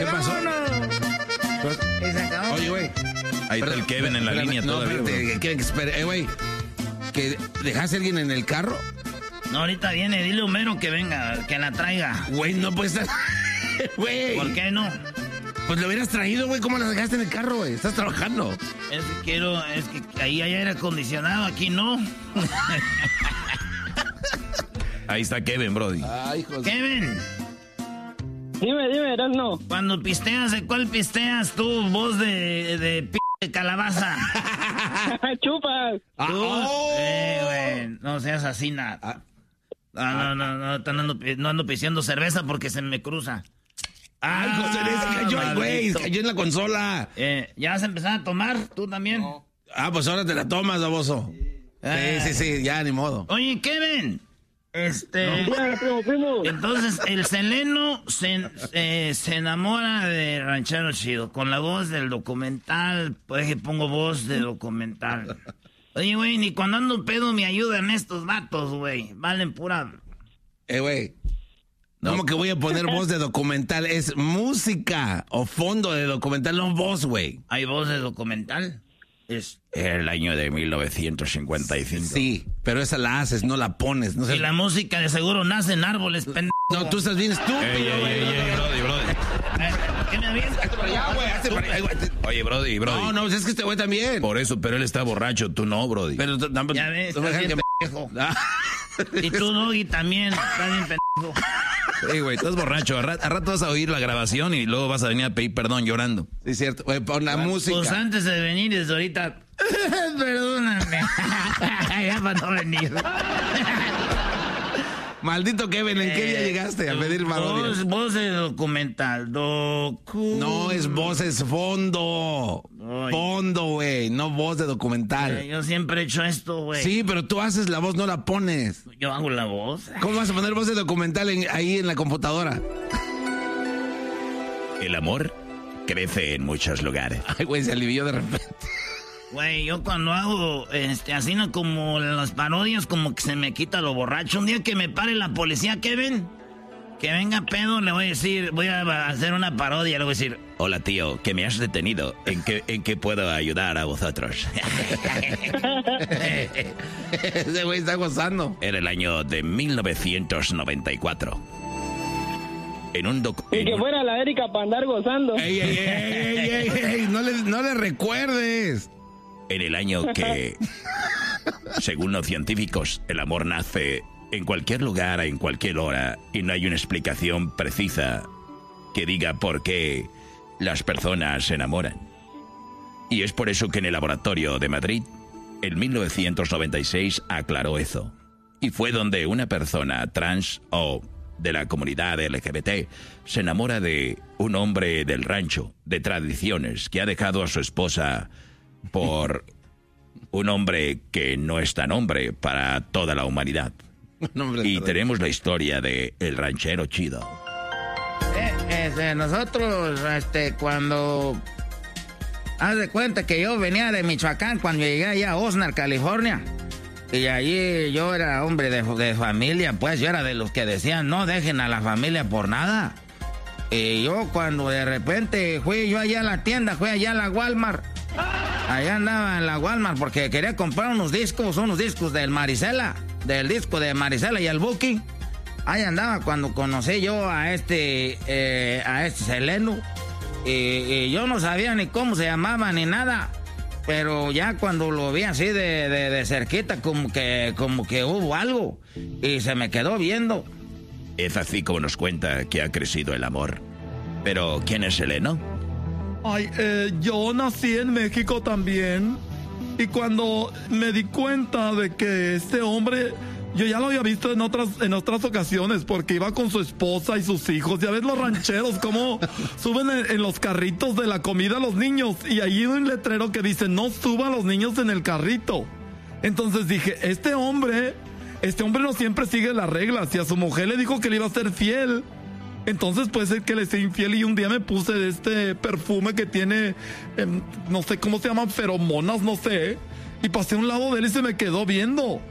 pasó? Y se acabó. Oye, güey. Ahí está el Kevin en la línea todavía. Espérate, güey. ¿Que dejaste a alguien en el carro? No, ahorita viene, dile a Homero que venga, que la traiga. Güey, no puede estar. Güey. ¿Por qué no? Pues lo hubieras traído, güey. ¿Cómo la dejaste en el carro, güey? Estás trabajando. Es que ahí hay aire acondicionado, aquí no. Ahí está Kevin, brody. Ay, José. Kevin. Dime, Erasno. Cuando pisteas, ¿de cuál pisteas tú? Voz de calabaza. Chupas. Güey, no seas así, nada. No, no ando pisteando cerveza porque se me cruza. Ay, José, cayó, güey, cayó en la consola. ¿Ya vas a empezar a tomar? ¿Tú también? No. Pues ahora te la tomas, baboso. Sí, ya, ni modo. Oye, Kevin. Primo. Entonces, el Seleno se enamora de Ranchero Chido con la voz del documental. Pues que pongo voz de documental. Oye, güey, ni cuando ando pedo me ayudan estos vatos, güey. Valen pura... Güey. ¿Cómo que voy a poner voz de documental? Es música o fondo de documental, no voz, güey. ¿Hay voz de documental? Era el año de 1955. Sí, pero esa la haces, no la pones. No sé. Y la música de seguro nace en árboles, pendejo. No, tú estás bien estúpido. Brody. ¿Qué me avientas? Oye, Brody. No, es que este güey también. Por eso, pero él está borracho, tú no, Brody. Pero ya ves, estás bien pendejo. Y tú, Doggy, también, estás bien pendejo. Sí, güey, estás borracho. A rato vas a oír la grabación y luego vas a venir a pedir perdón llorando. Sí, cierto. Güey, pon la música. Pues antes de venir, desde ahorita... Perdóname. Ya para no venir. Maldito Kevin, ¿en qué día llegaste a pedir parodias? Voz de documental. No es voz, es fondo. Ay. Fondo, güey, no voz de documental. Yo siempre he hecho esto, güey. Sí, pero tú haces la voz, no la pones. Yo hago la voz. ¿Cómo vas a poner voz de documental ahí en la computadora? El amor crece en muchos lugares. Ay, güey, se alivió de repente. Güey, yo cuando hago así no como las parodias, como que se me quita lo borracho. Un día que me pare la policía, Kevin, que venga pedo, le voy a decir, voy a hacer una parodia, le voy a decir: hola, tío, que me has detenido. ¿En qué puedo ayudar a vosotros? Ese güey está gozando. Era el año de 1994. Y que fuera la Erika para andar gozando. ¡Ey! No le recuerdes. En el año que, según los científicos, el amor nace en cualquier lugar, en cualquier hora, y no hay una explicación precisa que diga por qué las personas se enamoran. Y es por eso que en el laboratorio de Madrid, en 1996, aclaró eso. Y fue donde una persona trans o de la comunidad LGBT se enamora de un hombre del rancho, de tradiciones, que ha dejado a su esposa por un hombre que no es tan hombre para toda la humanidad. Y tenemos la historia de el ranchero chido. Nosotros, cuando... Haz de cuenta que yo venía de Michoacán cuando llegué allá a Oxnard, California. Y allí yo era hombre de familia, pues yo era de los que decían no dejen a la familia por nada. Y yo cuando de repente fui yo allá a la tienda, fui allá a la Walmart. Allá andaba en la Walmart porque quería comprar unos discos del Marisela, del disco de Marisela y el Buki. Ahí andaba cuando conocí yo a este Seleno. Y yo no sabía ni cómo se llamaba ni nada. Pero ya cuando lo vi así de cerquita, como que hubo algo. Y se me quedó viendo. Es así como nos cuenta que ha crecido el amor. Pero, ¿quién es Seleno? Ay, yo nací en México también. Y cuando me di cuenta de que este hombre... Yo ya lo había visto en otras ocasiones porque iba con su esposa y sus hijos. Ya ves los rancheros cómo suben en los carritos de la comida a los niños. Y ahí hay un letrero que dice, no suban los niños en el carrito. Entonces dije, este hombre no siempre sigue las reglas. Y a su mujer le dijo que le iba a ser fiel. Entonces puede ser que le sea infiel. Y un día me puse de este perfume que tiene, no sé cómo se llaman, feromonas, no sé. Y pasé a un lado de él y se me quedó viendo.